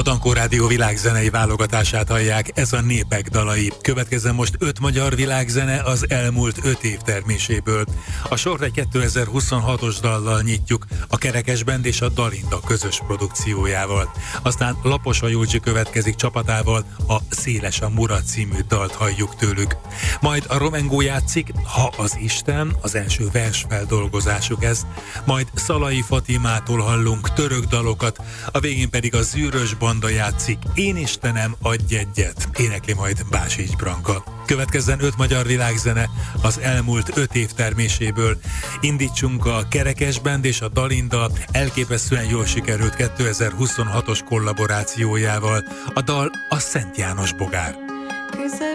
A Dankó Rádió világzenei válogatását hallják, ez a Népek dalai. Következzen most 5 magyar világzene az elmúlt 5 év terméséből. A sort egy 2026-os dallal nyitjuk, a Kerekes Band és a Dalinda közös produkciójával. Aztán Laposa Józsi következik csapatával, a Széles a Mura című dalt halljuk tőlük. Majd a Romengó játszik, Ha az Isten, az első versfeldolgozásuk ez. Majd Szalai Fatimától hallunk török dalokat, a végén pedig a Zűrös Banda játszik, Én Istenem, adj egyet, énekli majd Básics Branka. Következzen 5 magyar világzene az elmúlt 5 év terméséből. Indítsunk a Kerekes Band és a Dalinda elképesztően jól sikerült 2026-os kollaborációjával. A dal a Szent János Bogár.